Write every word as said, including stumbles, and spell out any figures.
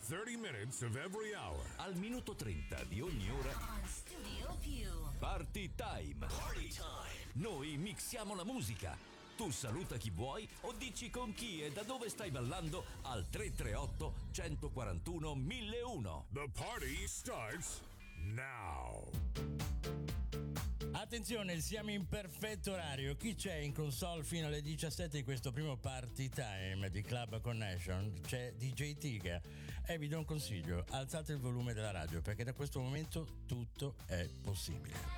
thirty minutes of every hour. Al minuto trenta di ogni ora. On Studio Più. Party time. Party time. Noi mixiamo la musica. Tu saluta chi vuoi o dici con chi e da dove stai ballando al tre tre otto, uno quattro uno, mille uno. The party starts now. Attenzione, siamo in perfetto orario. Chi c'è in console fino alle diciassette di questo primo party time di Club Connection? C'è D J Tiga. E vi do un consiglio: alzate il volume della radio perché da questo momento tutto è possibile.